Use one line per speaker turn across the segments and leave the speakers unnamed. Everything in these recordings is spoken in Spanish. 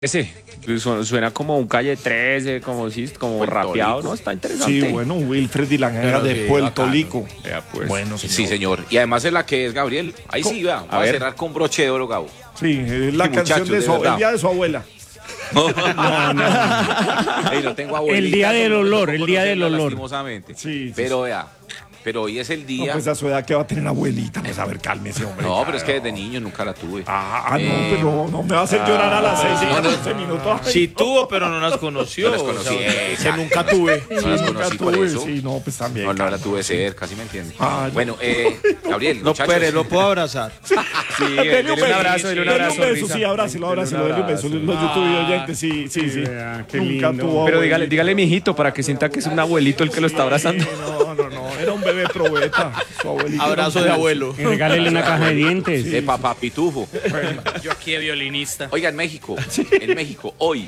Ese suena como un Calle 13, como rapeado, ¿no? Está interesante.
Sí, bueno, Wilfred y la Ganga de Puerto Rico.
Pues.
Bueno, señor.
Sí, señor. Y además es la que es Gabriel. Ahí sí, va. Va a cerrar con broche de oro, Gabo.
Sí, es la
Sí,
canción
muchachos,
de el día de su abuela.
Ey, no tengo abuelita,
El día del olor, el día del olor.
Lastimosamente.
Sí,
Pero vea, pero hoy es el
No,
día.
pues a su edad que va a tener abuelita, pues a ver, cálmese, hombre.
No, pero es que desde niño nunca la tuve.
No, pero no me va a hacer llorar a las 6 y 14 minutos.
Sí tuvo, pero no las conoció.
No las conocí.
Que nunca tuve.
No las conocí por eso.
Sí, no, pues también.
No la tuve cerca, ¿sí me entiendes?
Bueno,
Gabriel,
No,
muchachos.
Pérez, lo puedo abrazar.
Sí, dele un abrazo, dele un abrazo.
Dele un beso, sí, abrácelo, dele un beso. Los YouTube oyentes, sí.
Qué
Nunca
lindo.
tuvo
Pero
abuelita.
dígale mijito para que sienta que es un abuelito el que lo está abrazando.
No, era un bebé probeta. Su abuelita.
Abrazo de abuelo.
Y regálele una caja de dientes.
De papá pitufo.
Yo aquí de violinista.
Oiga, en México, hoy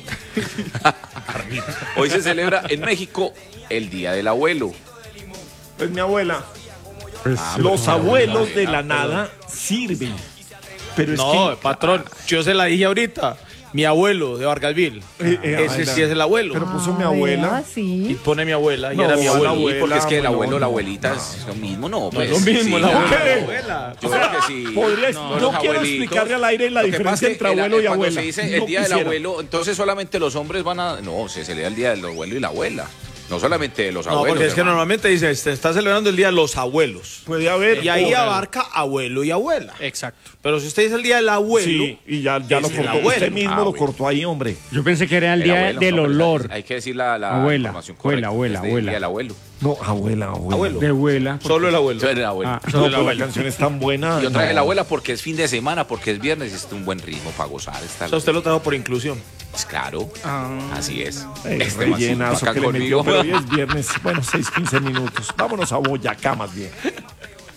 se celebra en México el Día del Abuelo.
Pues mi abuela. Los abuelos de la nada sirven. Pero es
No,
que.
patrón, yo se la dije ahorita. Mi abuelo de Vargasville. Ese sí es el abuelo.
Pero puso mi abuela.
Y
Sí.
pone mi abuela y
No,
era mi
la
abuelo.
abuela.
Porque es que el abuelo o la
no,
abuelita es lo mismo, ¿no? Pues,
No es lo mismo,
sí,
la
claro.
abuela.
Yo creo que sí.
No quiero explicarle al aire la
Lo que
diferencia
pasa es
entre
que
abuelo y
cuando
abuela.
se dice el
No
Día del
quisiera.
Abuelo, entonces solamente los hombres van a. No, se celebra el Día del Abuelo y la abuela. No solamente de los
No,
abuelos.
porque es que
hermano.
normalmente dice, se está celebrando el día de los abuelos.
Puede haber.
Y ahí
o-
abarca abuelo y abuela.
Exacto.
Pero si usted dice el día del abuelo,
Sí, y ya lo
es el
cortó.
abuelo.
Usted mismo lo
bueno.
cortó ahí, hombre.
Yo pensé que era el
El
día
abuelo,
del
no, pero
olor.
Hay que decir la
Abuela,
información correcta.
abuela,
Es del
abuela.
Día del abuelo.
No, abuela.
Abuelo.
De abuela.
solo el abuelo.
Eso es el abuelo.
Ah,
No, pero la canción es tan buena.
Y otra vez
no.
la abuela porque es fin de semana, porque es viernes y es un buen ritmo para gozar.
O sea, usted lo trajo por inclusión.
Pues claro, así es.
Rellenazo
acá
que le metió,
conmigo.
pero hoy es viernes. Bueno, 6, 15 minutos. Vámonos a Boyacá más bien.